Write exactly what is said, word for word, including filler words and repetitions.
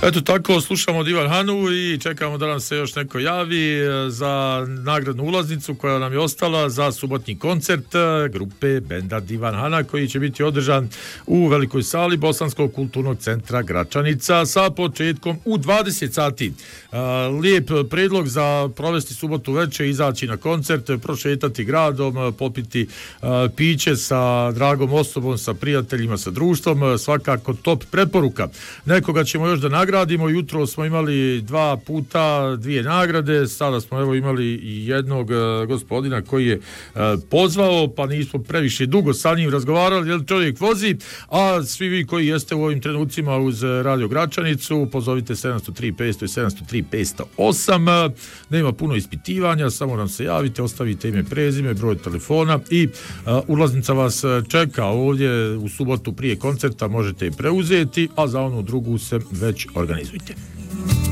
Eto tako, slušamo Divan Hanu i čekamo da nam se još neko javi za nagradnu ulaznicu koja nam je ostala za subotnji koncert grupe benda Divan Hana koji će biti održan u velikoj sali Bosanskog kulturnog centra Gračanica sa početkom u dvadeset sati. Lijep predlog za provesti subotu večer, izaći na koncert, prošetati gradom, popiti piće sa dragom osobom, sa prijateljima, sa društvom, svakako top preporuka. Nekoga ćemo još da nagradimo, jutro smo imali dva puta dvije nagrade, sada smo evo imali i jednog uh, gospodina koji je uh, pozvao, pa nismo previše dugo sa njim razgovarali, jer čovjek vozi, a svi vi koji jeste u ovim trenucima uz Radio Gračanicu, pozovite sedam zero tri petsto i sedam zero tri petsto osam, nema puno ispitivanja, samo nam se javite, ostavite ime, prezime, broj telefona i uh, ulaznica vas čeka ovdje u subotu prije koncerta, možete je preuzeti, a za onu drugu se već organizujte.